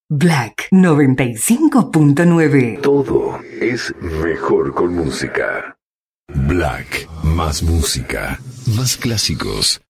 Black 95.9. Todo es mejor con música. Black, más música, más clásicos.